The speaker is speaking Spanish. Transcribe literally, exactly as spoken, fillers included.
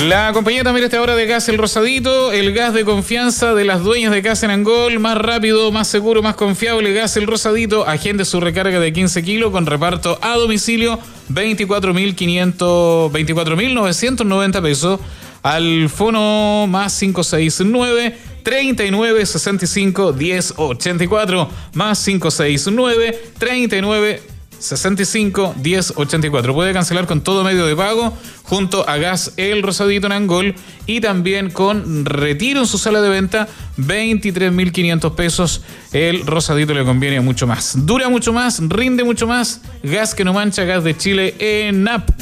La compañía también está ahora de Gas El Rosadito, el gas de confianza de las dueñas de casa en Angol, más rápido, más seguro, más confiable. Gas El Rosadito, agende su recarga de quince kilos con reparto a domicilio, veinticuatro mil novecientos noventa pesos. Al fono más cinco seis nueve, treinta y nueve, sesenta y cinco, diez ochenta y cuatro, más cinco seis nueve, treinta y nueve, sesenta y cinco, diez ochenta y cuatro. Puede cancelar con todo medio de pago junto a Gas El Rosadito en Angol y también con retiro en su sala de venta, veintitrés mil quinientos pesos. El Rosadito le conviene mucho más. Dura mucho más, rinde mucho más. Gas que no mancha, Gas de Chile en A P.